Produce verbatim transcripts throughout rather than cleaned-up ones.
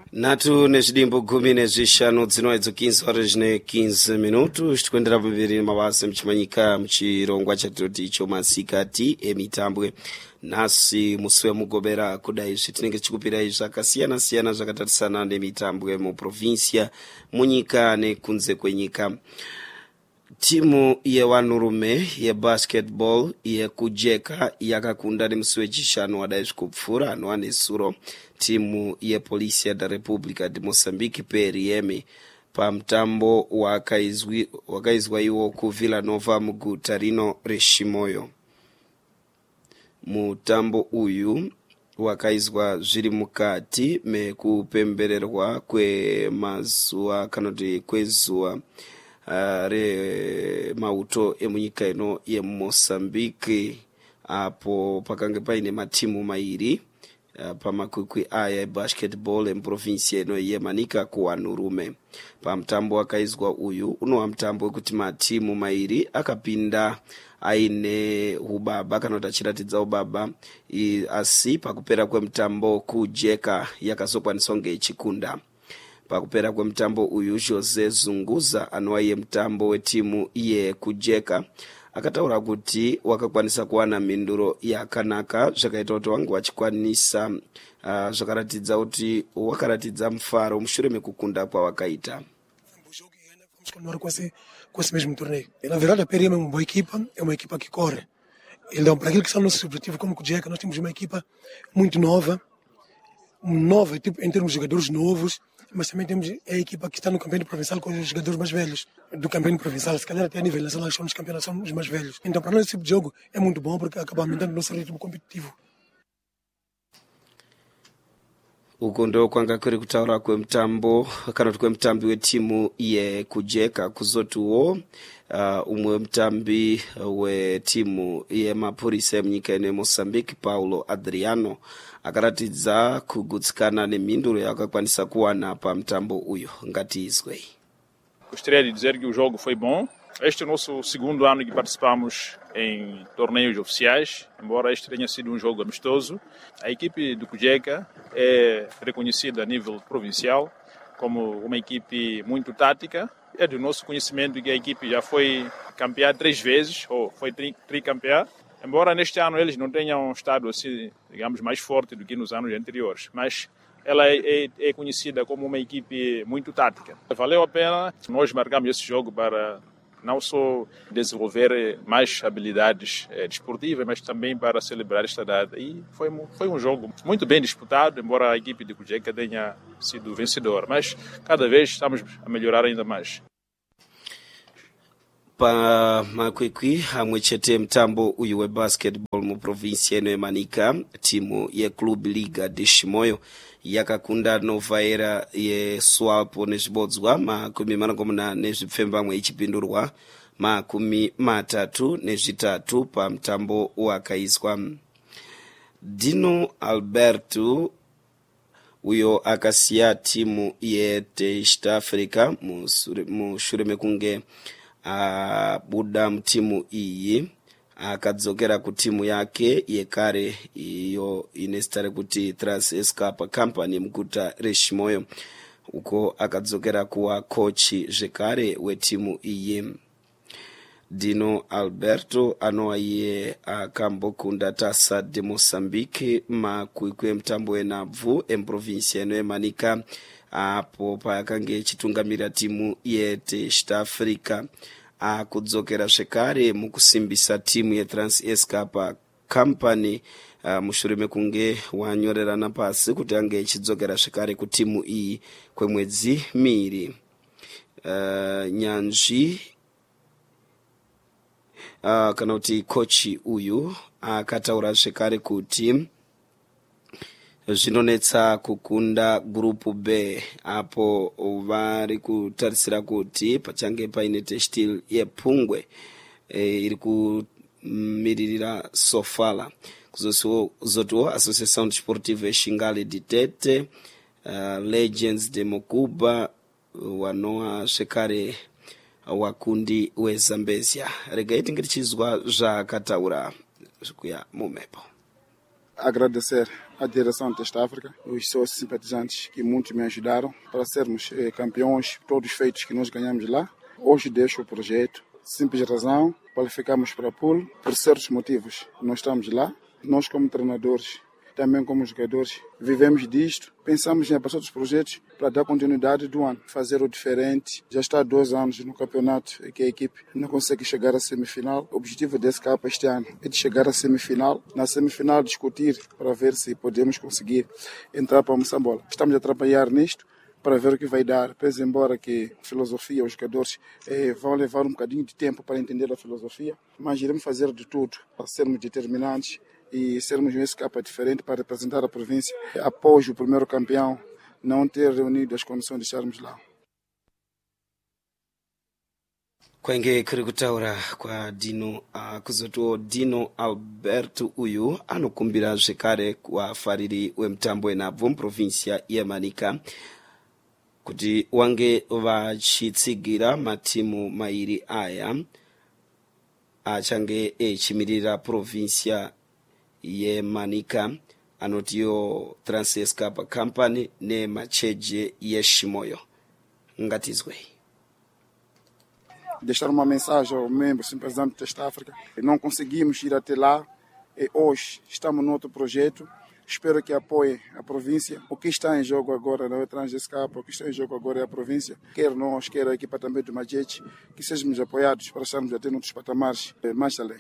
Natu nezvidimbo gumi nezvishanu dzinoedzo quinze horas ne quinze minutos tikuendera pamberi mabasa mchimanyika mchirongwa chatinoti icho masikati emitambwe nhasi musi wemugobera kudai zvitinenge tichikupirai zvakasiyana siyana zvakatarisana nemitambwe muprovinsia munyika nekunze kwenyika. Timu yevanhurume yebasketball yekujeka yakakunda nemusi wechishanu wadai zvikupfuura anova nesuro timu yepolisi da República de Moçambique P R M pamutambo wakaizwa iwo kuVilla Nova muguta rino reChimoio. Mutambo uyu wakaizwa zviri mukati mekupembererwa kwemazuva kana kuti kwezuva Uh, re mauto emunyika ino yeMoçambique apo pakange paine matimu mairi uh, pamakwikwi aya ebasketball emuprovinsia ino yeManica kuvanhurume. Pamutambo wakaizwa uyu unova mutambo wekuti matimu mairi akapinda aine ubaba kana kuti achiratidza ubaba asi pakupera kwemutambo kujeka yakazokwanisa kunge ichikunda. Pakupera kwemutambo uyu Jose Zunguza anova yemutambo wetimu yekujeka akataura kuti wakakwanisa kuwana mhinduro yakanaka zvakaita kuti wange wachikwanisa uh, zvakaratidza kuti wakaratidza mufaro mushure mekukunda kwawakaita. Com esse mesmo torneio. E, na verdade, a P R M é uma boa equipa, é uma equipa que corre. Então, para aquilo que são nossos objetivos como Kujeka, nós temos uma equipa muito nova, nova tipo, em termos de jogadores novos, mas também temos a equipa que está no campeonato provincial com os jogadores mais velhos do campeonato provincial. Se calhar até a nível nacional são os campeonatos, são os mais velhos. Então, para nós, esse tipo de jogo é muito bom porque acaba aumentando o nosso ritmo competitivo. Uko ndo kwanga kuri kutaura kwemutambo kana kuti kwemutambi wetimu yekujeka kuzotiwo uh, umwe wemutambi wetimu yemapurisa emunyika ino yeMoçambique Paulo Adriano akaratidza kugutsikana nemhinduro yakakwanisa kuwana pamutambo uyo. Ngatiizwe. Gostaria de dizer que o jogo foi bom. Este é o nosso segundo ano que participamos em torneios oficiais, embora este tenha sido um jogo amistoso. A equipe do Kujeka é reconhecida a nível provincial como uma equipe muito tática. É do nosso conhecimento que a equipe já foi campeã três vezes, ou foi tri, tricampeã. Embora neste ano eles não tenham estado assim, digamos, mais forte do que nos anos anteriores, mas ela é, é, é conhecida como uma equipe muito tática. Valeu a pena, nós marcamos esse jogo para não só desenvolver mais habilidades eh, desportivas, mas também para celebrar esta data. E foi, foi um jogo muito bem disputado, embora a equipe de Kujeka tenha sido vencedora, mas cada vez estamos a melhorar ainda mais. Pa makwikwi amwe chete mtambo uyu we basketball mu provinsia ino yeManica timu ye Club Liga de Chimoio yakakunda Novaera ye Swapo nezvibodzwa makumi managomuna nezvipfemba amwe ichipindurwa makumi matatu nezvitatu pamtambo wakaiswa. Dino Alberto uyo akasiya timu ye East Africa mushure mekunge abuda mtimu iyi akadzokera kutimu yake yekare iyo inestare kuti Trans-Escapa Company muguta reChimoio uko akadzokera kuwa kochi zvekare wetimu iyi. Dino Alberto anova iye akambokunda Taça de Moçambique makwikwi emutambo wenhabvu emuprovinsia ino yeManica apo pakange chitungamira timu yeEast Africa akudzokera zvekare mukusimbisa timu yeTrans-Escapa Company uh, mushure mekunge wanyorerana pasi kuti ange ichidzokera zvekare kutimu iyi kwemwedzi miiri. Uh, nyanzvi uh, kana kuti kochi uyu akataura zvekare kuti zvinonetsa kukunda grupu B apo vari kutarisira kuti pachange paine testil yepungwe e, iri kumiririra Sofala kuzotiwo Associação Desportiva Xingale de Tete, uh, Legends de Mocuba wanowa zvekare wakundi weZambezia. Regai tingiri chizwa zvakataura kuya mumepo. agradecer à direção de Teste África, os seus simpatizantes que muito me ajudaram para sermos eh, campeões, todos os feitos que nós ganhamos lá. Hoje deixo o projeto. Simples razão, qualificamos para a pool por certos motivos. Nós estamos lá, nós como treinadores, também como jogadores, vivemos disto, pensamos em abraçar outros projetos para dar continuidade do ano, fazer o diferente. Já está há dois anos no campeonato que a equipe não consegue chegar à semifinal. O objetivo desse capa este ano é de chegar à semifinal, na semifinal discutir para ver se podemos conseguir entrar para a Moçambola. Estamos a trabalhar nisto para ver o que vai dar, pese embora que a filosofia, os jogadores eh, vão levar um bocadinho de tempo para entender a filosofia, mas iremos fazer de tudo para sermos determinantes e sermos um capa diferente para representar a província após o primeiro campeão não ter reunido as condições de estarmos lá. kwenge kuri kutaura kwa Dino uh, kuzotiwo Dino Alberto uyu anokumbira zvekare kuvafariri wemitambo yenhabvu muprovinsia yeManica kuti wange vachitsigira matimu mairi aya achange echimirira provinsia yeManica anotiyo Transescapa Company nemacheje yeshimoyo. Ngatizwei. Deixar uma mensagem ao membro simpatizante de Teste África. Não conseguimos ir até lá e hoje estamos no outro projeto. Espero que apoie a província. O que está em jogo agora não é Transescapa, o que está em jogo agora é a província. Quer nós, quer a equipa também do Majete, que sejamos apoiados para estarmos até noutros patamares mais além.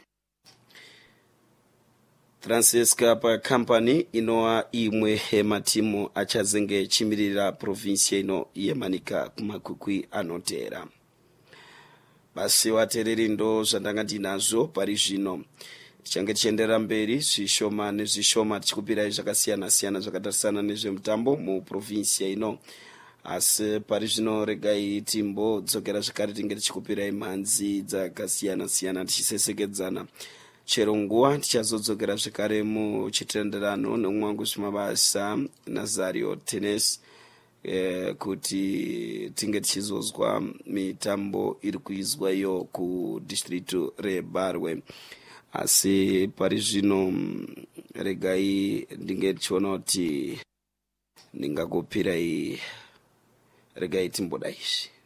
Transescapa Company inoa imwe matimu achazenge chimirira provinsia ino yeManica kumakukwi anotera. Basi watereri ndo zvandanga ndinazvo pari zvino. Tichange tichiendera mberi zvishoma nezvishoma tichikupirai zvakasiyana siyana zvakatarisana nezvemutambo muprovinsia ino. Asi pari zvino regai timbodzokera zvakare tinge tichikupirai mhanzi dzakasiyana siyana tichisesekedzana. Chero nguva tichazodzokera zvakare muchitenderano nemwangu zvimabasa Nazario Tennis eh, kuti tinge tichizozwa mitambo iri kuizwa iyo kudistritu reBarwe. Asi pari zvino regai ndinge tichiona kuti ndingakupirai regai timbodai izvi.